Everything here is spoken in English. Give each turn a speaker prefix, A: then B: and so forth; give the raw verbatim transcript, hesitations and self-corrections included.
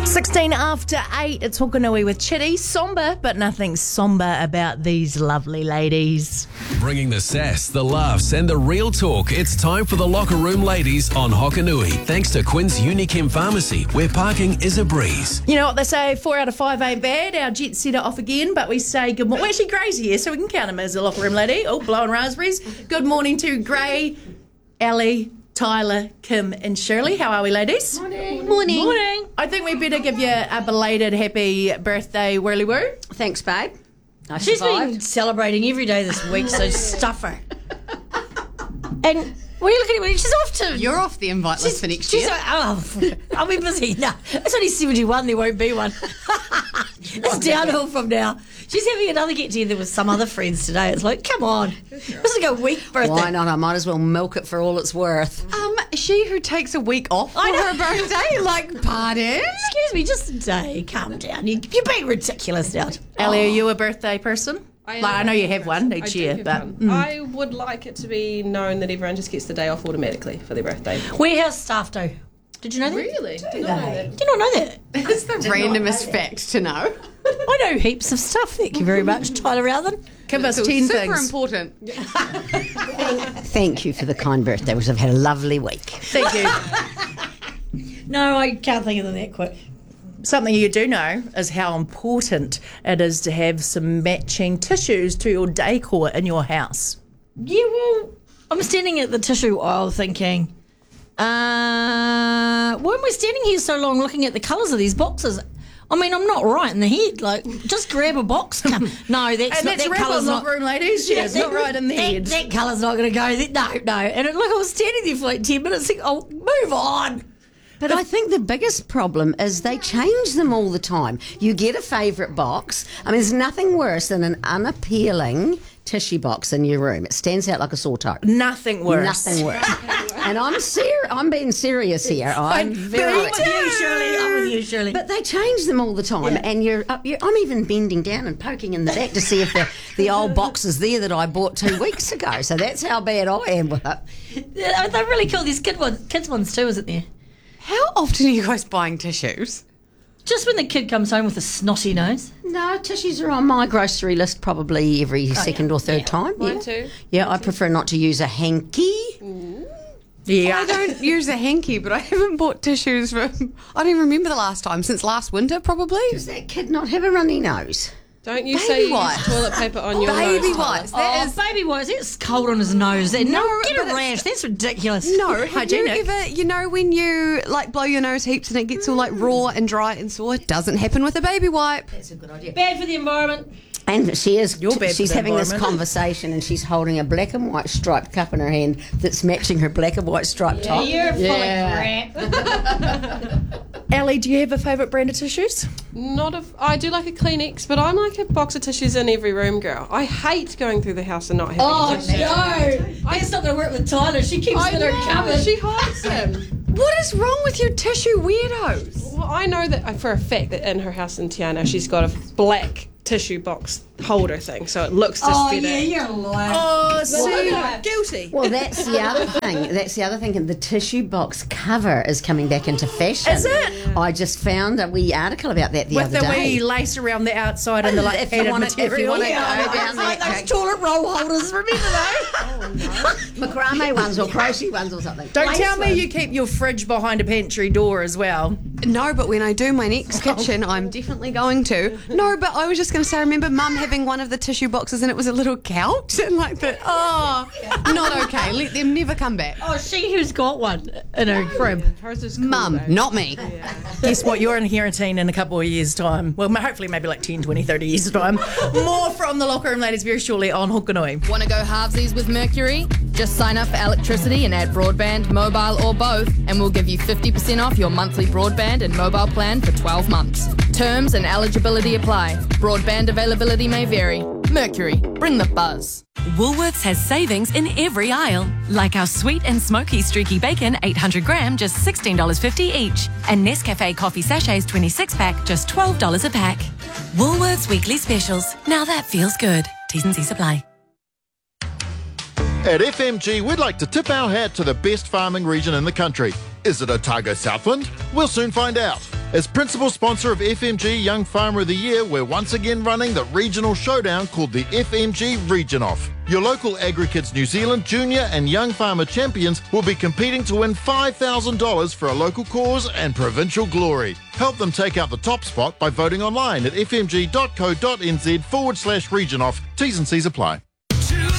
A: sixteen after eight, it's Hokanui with Chitty. Somber, but nothing somber about these lovely ladies.
B: Bringing the sass, the laughs and the real talk. It's time for the Locker Room Ladies on Hokanui. Thanks to Quinn's Unichem Pharmacy, where parking is a breeze.
A: You know what they say, four out of five ain't bad. Our jet setter off again, but we say good morning. Well, actually, Gray's here, so we can count him as a Locker Room Lady. Oh, blowing raspberries. Good morning to Gray, Ellie, Tyler, Kim and Shirley. How are we, ladies?
C: Morning. Morning.
A: Morning. I think we better give you a belated happy birthday, whirly woo.
C: Thanks, babe. I
D: She's
C: survived.
D: been celebrating every day this week, so stuff her. And what are you looking at me? She's off to...
C: You're off the invite list for next
D: she's
C: year.
D: Like, oh, I'll be busy. No, it's only seventy-one, there won't be one. It's downhill from now. She's having another get-together with some other friends today. It's like, come on. This is like a week birthday.
C: Why not? I might as well milk it for all it's worth.
E: Um, she who takes a week off for
D: I know.
E: her birthday, like, pardon?
D: Excuse me, just a day. Calm down. You, you're being ridiculous now.
A: Ellie, are you a birthday person?
F: I,
A: Like, I know you have one each
F: I do
A: year,
F: have
A: but
F: one.
A: mm.
F: I would like it to be known that everyone just gets the day off automatically for their birthday.
D: Warehouse staff do. Did you know that?
F: Really?
D: Do you not know that?
E: It's the randomest fact to know.
D: I know heaps of stuff. Thank you very much, Tyler Rowthen.
A: Give us
E: It's
A: ten
E: super
A: things.
E: important.
C: Thank you for the kind birthday wishes. I've had a lovely week.
A: Thank you.
D: No, I can't think of them that quick.
A: Something you do know is how important it is to have some matching tissues to your decor in your house.
D: Yeah, well, I'm standing at the tissue aisle thinking, uh, why am I standing here so long looking at the colours of these boxes? I mean, I'm not right in the head. Like, just grab a box. No, that's
A: And
D: not,
A: that's
D: that
A: Rebel
D: colour's not...
A: Locker Room, ladies. Yeah, it's not right in the
D: that,
A: head.
D: That colour's not going to go. That, no, no. And it, look, I was standing there for like ten minutes thinking, oh, move on.
C: But I think the biggest problem is they change them all the time. You get a favourite box. I mean, there's nothing worse than an unappealing tissue box in your room. It stands out like a sore toe.
A: Nothing worse.
C: Nothing worse. And I'm ser- I'm being serious here. I'm very.
D: I'm with you, Shirley. I'm with you, Shirley.
C: But they change them all the time, and you're, up, you're. I'm even bending down and poking in the back to see if the, the old box is there that I bought two weeks ago. So that's how bad I am with it.
D: Yeah, they're really cool. These kid ones, kids ones too, isn't there?
E: How often are you guys buying tissues?
D: Just when the kid comes home with a snotty nose.
C: No, tissues are on my grocery list probably every second or third time.
F: Mine
C: yeah.
F: too.
C: Yeah, I prefer not to use a hanky.
A: Yeah.
E: I don't use a hanky, but I haven't bought tissues for... I don't even remember the last time. Since last winter, probably.
C: Does that kid not have a runny nose?
F: Don't you
E: Baby
F: say you
E: wipes.
F: use toilet paper on your
E: Baby
F: nose, Tyler.
E: wipes. That
D: Oh,
E: is...
D: baby wipes. It's cold on his nose. No,
E: No,
D: get
E: but
D: a rash. That's ridiculous.
E: No, have you
A: Hygienic.
E: ever, you know, when you like blow your nose heaps and it gets all like raw and dry and sore? It doesn't happen with a baby wipe.
D: That's a good idea. Bad for the environment.
C: And she is.
A: You're bad for
C: she's
A: the
C: having this
A: environment.
C: conversation, and she's holding a black and white striped cup in her hand that's matching her black and white striped top.
D: You're full of crap.
A: Ellie, do you have a favourite brand of tissues?
F: Not a, I do like a Kleenex, but I'm like a box of tissues in every room, girl. I hate going through the house and not having
D: Oh,
F: tissues.
D: no. That's not going to work with Tyler. She keeps
F: I
D: them in her
F: know,
D: cupboard.
F: she hides them.
E: What is wrong with you tissue weirdos?
F: Well, I know that for a fact that in her house in Tiana, she's got a black tissue box holder thing, so it looks just
D: Oh,
F: better.
D: yeah, you're lying.
A: Oh, see,
F: Well,
A: guilty.
C: Well, that's the other thing. That's the other thing. And the tissue box cover is coming back into fashion.
A: Is it?
C: I just found a wee article about that the
A: With
C: other
A: the
C: day.
A: wee lace around the outside and the like
C: If you
A: padded
C: wanna- if you
A: material.
C: wanna
A: Yeah.
C: go down
D: Like
C: that
D: those toilet roll holders, remember those?
C: macrame ones or crochet ones or something.
A: Don't
C: Lace
A: tell me
C: ones.
A: you keep your fridge behind a pantry door as well.
E: No, but when I do my next kitchen, I'm definitely going to. No, but I was just going to say, I remember Mum having one of the tissue boxes and it was a little couch and like the, oh, not okay. Let them never come back.
D: Oh, she who's got one in her crib.
F: Hers is cool,
E: Mum,
F: though.
E: not me.
A: Guess what? You're inheriting in a couple of years' time. Well, hopefully maybe like ten, twenty, thirty years' time. More from the Locker Room Ladies very shortly on Hokanui.
G: Want to go halvesies with Mercury? Just sign up for electricity and add broadband, mobile or both, and we'll give you fifty percent off your monthly broadband and mobile plan for twelve months. Terms and eligibility apply. Broadband availability may vary. Mercury, bring the buzz.
H: Woolworths has savings in every aisle, like our sweet and smoky streaky bacon eight hundred gram, just sixteen dollars fifty each, and Nescafe coffee sachets twenty-six pack, just twelve dollars a pack. Woolworths weekly specials. Now that feels good. T's and C's apply.
I: At F M G, we'd like to tip our hat to the best farming region in the country. Is it Otago Southland? We'll soon find out. As principal sponsor of F M G Young Farmer of the Year, we're once again running the regional showdown called the F M G Region Off. Your local AgriKids New Zealand junior and young farmer champions will be competing to win five thousand dollars for a local cause and provincial glory. Help them take out the top spot by voting online at fmg.co.nz forward slash region off. T's and C's apply.